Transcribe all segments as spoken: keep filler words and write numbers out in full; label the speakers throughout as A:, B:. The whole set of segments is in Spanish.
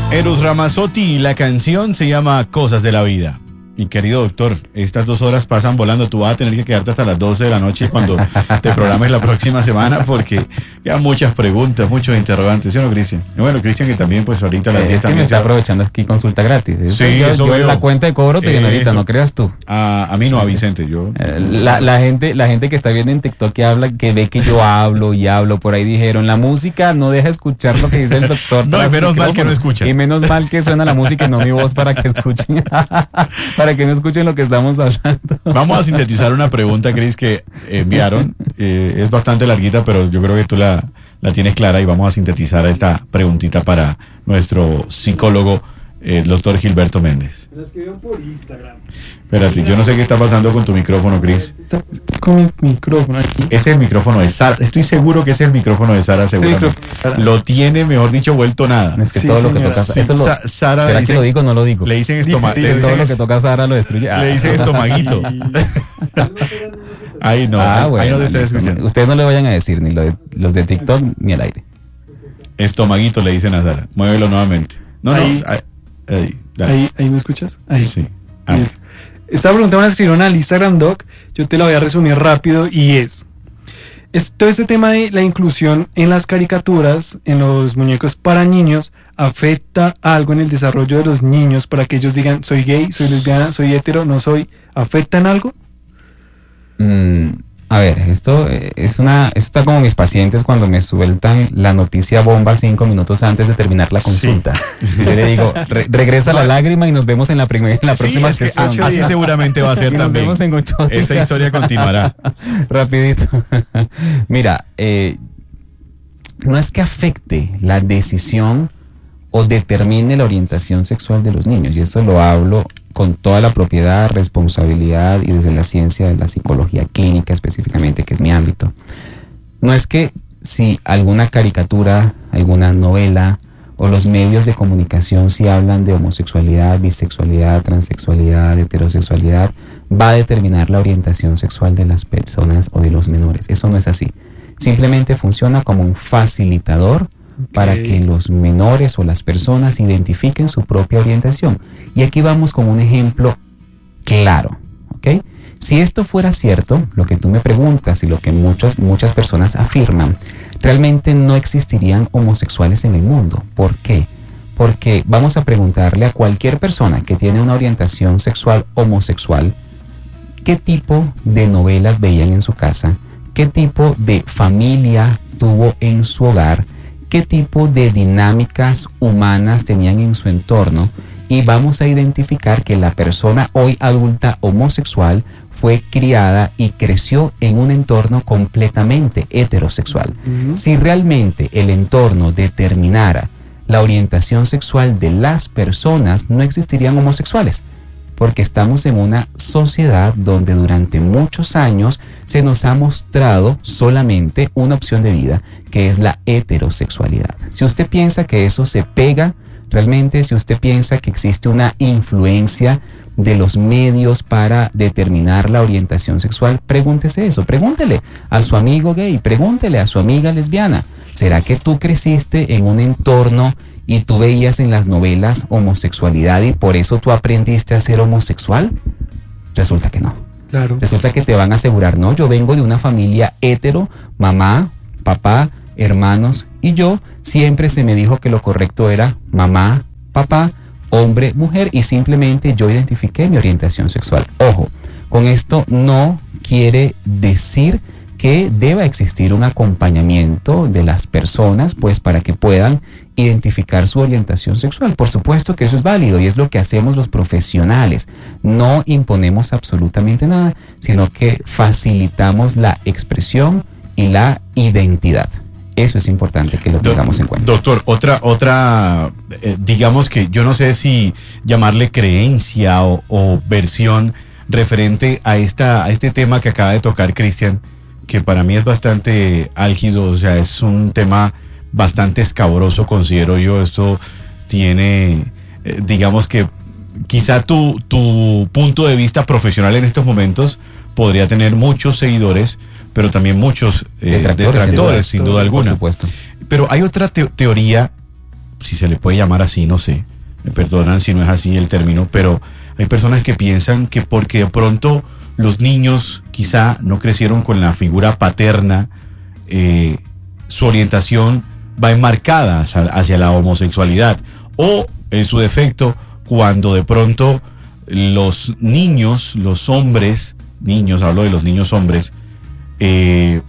A: Eros Ramazzotti, la canción se llama Cosas de la Vida. Mi querido doctor, estas dos horas pasan volando. Tú vas a tener que quedarte hasta las doce de la noche cuando te programes la próxima semana, porque ya muchas preguntas, muchos interrogantes. ¿Sí o no, Cristian? Y bueno, Cristian, que también pues ahorita a las diez
B: eh,
A: también
B: me está
A: se...
B: aprovechando aquí consulta gratis. Eso
A: Sí,
B: yo,
A: eso
B: yo
A: veo.
B: La cuenta de cobro te viene ahorita, no creas tú.
A: A, a mí no, a Vicente, yo...
B: Eh, La, la gente la gente que está viendo en TikTok que habla, que ve que yo hablo y hablo, por ahí dijeron, la música no deja escuchar lo que dice el doctor.
A: No, y menos mal que no escuchan.
B: Y menos mal que suena la música y no mi voz para que escuchen, para que no escuchen lo que estamos hablando.
A: Vamos a sintetizar una pregunta, Cris, que enviaron. Eh, es bastante larguita, pero yo creo que tú la, la tienes clara y vamos a sintetizar esta preguntita para nuestro psicólogo, el doctor Gilberto Méndez.
C: Me la escribieron por Instagram.
A: Espérate, yo no sé qué está pasando con tu micrófono, Cris.
C: Está con mi micrófono aquí.
A: Ese es el micrófono de Sara. Estoy seguro que ese es el micrófono de Sara, seguramente. Lo tiene, mejor dicho, vuelto nada.
B: Es que
C: Sí,
B: todo lo que
C: señora.
B: toca
A: Sí,
B: eso lo,
A: Sa- Sara
B: ¿será
A: dice-
B: que lo digo o no lo digo?
A: Le dicen estoma,
C: Di-
A: le
C: di-
B: Todo
A: dicen,
B: lo que toca a Sara lo destruye. Ah.
A: le dicen estomaguito. Ahí no,
B: Ah,
A: ahí
B: bueno,
A: no te estoy
B: listo.
A: escuchando.
B: Ustedes no le vayan a decir ni lo de- los de TikTok ni al aire.
A: Estomaguito le dicen a Sara. Muévelo nuevamente. No,
C: Ahí.
A: no. Ahí, ahí, dale.
C: Ahí, ahí me escuchas. Ahí.
A: Sí. Ah.
C: Listo. Esta pregunta me la escribieron al Instagram, Doc. Yo te la voy a resumir rápido y es, es todo este tema de la inclusión en las caricaturas, en los muñecos para niños, afecta algo en el desarrollo de los niños para que ellos digan, soy gay, soy lesbiana, soy hetero, no soy. ¿Afecta en algo?
B: Mm, a ver, esto eh, es una, esto está como mis pacientes cuando me sueltan la noticia bomba cinco minutos antes de terminar la consulta. Yo le digo, "Re- regresa la lágrima y nos vemos en la, primer- en la
A: Sí,
B: próxima
A: es que
B: sesión".
A: así seguramente va a ser
B: Y nos
A: también.
B: vemos en ocho días.
A: Esta historia continuará.
B: Rapidito. Mira, eh, no es que afecte la decisión o determine la orientación sexual de los niños, y esto lo hablo con toda la propiedad, responsabilidad y desde la ciencia de la psicología clínica específicamente, que es mi ámbito. No es que si alguna caricatura, alguna novela o los medios de comunicación si hablan de homosexualidad, bisexualidad, transexualidad, heterosexualidad, va a determinar la orientación sexual de las personas o de los menores. Eso no es así. Simplemente funciona como un facilitador para
C: Ok.
B: que los menores o las personas identifiquen su propia orientación. Y aquí vamos con un ejemplo claro, ¿ok? Si esto fuera cierto, lo que tú me preguntas y lo que muchas, muchas personas afirman, realmente no existirían homosexuales en el mundo. ¿Por qué? Porque vamos a preguntarle a cualquier persona que tiene una orientación sexual homosexual, ¿qué tipo de novelas veían en su casa? ¿Qué tipo de familia tuvo en su hogar? ¿Qué tipo de dinámicas humanas tenían en su entorno? Y vamos a identificar que la persona hoy adulta homosexual fue criada y creció en un entorno completamente heterosexual.
C: Ujú.
B: Si realmente el entorno determinara la orientación sexual de las personas, no existirían homosexuales, porque estamos en una sociedad donde durante muchos años se nos ha mostrado solamente una opción de vida, que es la heterosexualidad. Si usted piensa que eso se pega, realmente si usted piensa que existe una influencia de los medios para determinar la orientación sexual, pregúntese eso, pregúntele a su amigo gay, pregúntele a su amiga lesbiana, ¿será que tú creciste en un entorno y tú veías en las novelas homosexualidad y por eso tú aprendiste a ser homosexual? Resulta que no.
C: Claro.
B: Resulta que te van a asegurar, no, yo vengo de una familia hetero, mamá, papá, hermanos, y yo siempre se me dijo que lo correcto era mamá, papá, hombre, mujer, y simplemente yo identifiqué mi orientación sexual. Ojo, con esto no quiere decir que deba existir un acompañamiento de las personas, pues para que puedan identificar su orientación sexual. Por supuesto que eso es válido y es lo que hacemos los profesionales. No imponemos absolutamente nada, sino que facilitamos la expresión y la identidad. Eso es importante que lo tengamos en cuenta.
A: Doctor, otra, otra, eh, digamos que yo no sé si llamarle creencia o, o versión referente a esta, a este tema que acaba de tocar Cristian, que para mí es bastante álgido, o sea, es un tema bastante escabroso, considero yo. Esto tiene, eh, digamos que quizá tu, tu punto de vista profesional en estos momentos podría tener muchos seguidores, pero también muchos eh,
B: Detractores,
A: detractores, sin duda
B: Por
A: alguna.
B: supuesto.
A: Pero hay otra te- teoría si se le puede llamar así, no sé, me perdonan si no es así el término, pero hay personas que piensan que porque de pronto los niños quizá no crecieron con la figura paterna, eh, su orientación va enmarcada hacia, hacia la homosexualidad, o en su defecto, cuando de pronto los niños, los hombres, niños, hablo de los niños hombres, eh,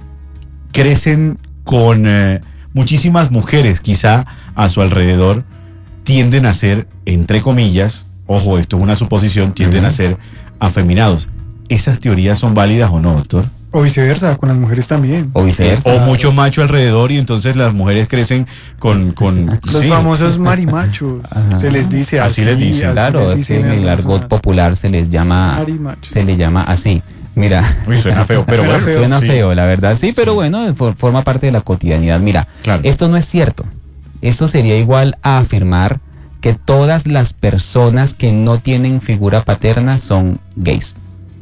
A: crecen con eh, muchísimas mujeres quizá a su alrededor, tienden a ser, entre comillas, ojo, esto es una suposición, tienden uh-huh. a ser afeminados. ¿Esas teorías son válidas o no, doctor?
C: O viceversa, con las mujeres también.
A: O viceversa. O mucho macho alrededor y entonces las mujeres crecen con... con
C: los
A: sí.
C: famosos marimachos. Ajá. Se les dice así.
A: Así les dicen.
B: Claro, les dicen es que en el argot popular se les llama... Marimachos. Se les llama así. Mira.
A: Uy, suena feo, pero bueno.
B: Feo. Suena
A: sí.
B: feo, la verdad. Sí, pero sí. bueno, for, forma parte de la cotidianidad. Mira, claro. Esto no es cierto. Esto sería igual a afirmar que todas las personas que no tienen figura paterna son gays.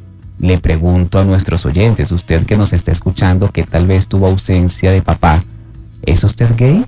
B: Le pregunto a nuestros oyentes, usted que nos está escuchando, que tal vez tuvo ausencia de papá, ¿es usted gay?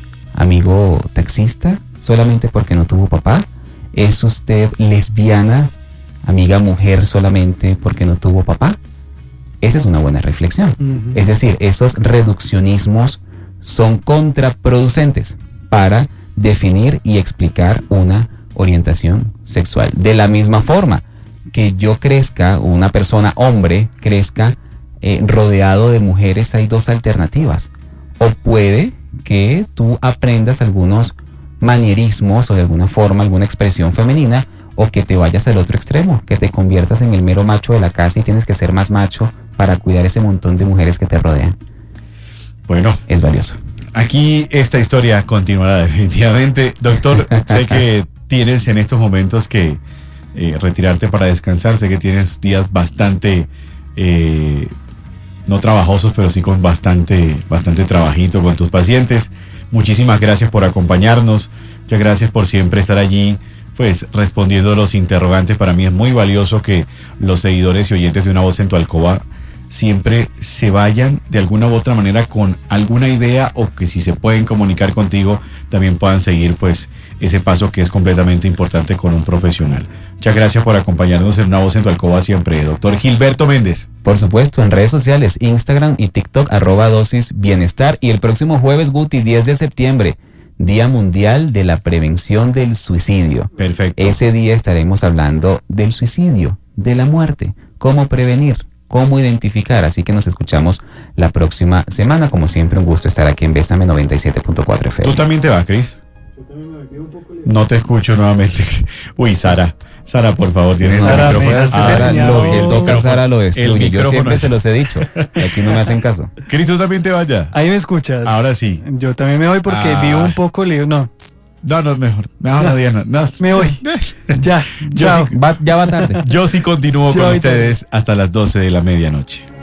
B: Amigo taxista, solamente porque no tuvo papá. ¿Es usted lesbiana, amiga mujer, solamente porque no tuvo papá? Esa es una buena reflexión. Uh-huh. Es decir, esos reduccionismos son contraproducentes para definir y explicar una orientación sexual. De la misma forma que yo crezca, o una persona hombre crezca eh, rodeado de mujeres, hay dos alternativas. O puede que tú aprendas algunos manierismos o de alguna forma, alguna expresión femenina, o que te vayas al otro extremo, que te conviertas en el mero macho de la casa y tienes que ser más macho para cuidar ese montón de mujeres que te rodean.
A: Bueno,
B: es valioso.
A: Aquí esta historia continuará definitivamente. Doctor, sé que tienes en estos momentos que Eh, retirarte para descansar. Sé que tienes días bastante eh, no trabajosos, pero sí con bastante bastante trabajito con tus pacientes. Muchísimas gracias por acompañarnos, muchas gracias por siempre estar allí, pues respondiendo los interrogantes. Para mí es muy valioso que los seguidores y oyentes de Una Voz en tu Alcoba siempre se vayan de alguna u otra manera con alguna idea, o que si se pueden comunicar contigo también puedan seguir pues ese paso que es completamente importante con un profesional. Muchas gracias por acompañarnos en Una Voz en tu Alcoba siempre, doctor Gilberto Méndez.
B: Por supuesto, en redes sociales, Instagram y TikTok, arroba dosis bienestar. Y el próximo jueves, Guti, diez de septiembre, Día Mundial de la Prevención del Suicidio.
A: Perfecto.
B: Ese día estaremos hablando del suicidio, de la muerte, cómo prevenir, cómo identificar. Así que nos escuchamos la próxima semana. Como siempre, un gusto estar aquí en Bésame noventa y siete punto cuatro F M.
A: ¿Tú también te vas, Cris? No te escucho nuevamente. Uy, Sara. Sara, por favor, tienes
B: no,
A: el
B: Sara,
A: micrófono.
B: Sara,
A: Ah,
B: lo que toca Sara lo destruye. Yo siempre
A: es...
B: se los he dicho. Aquí no me hacen caso.
A: Cris, ¿tú también te vayas?
C: Ahí me escuchas.
A: Ahora sí.
C: Yo también me voy porque ah. vivo un poco leo. No.
A: No, no, mejor. Mejor no, Diana. No.
C: Me voy. ya.
B: Ya. Sí, va, ya va tarde.
A: Yo sí continúo Yo con ustedes tarde. hasta las doce de la medianoche.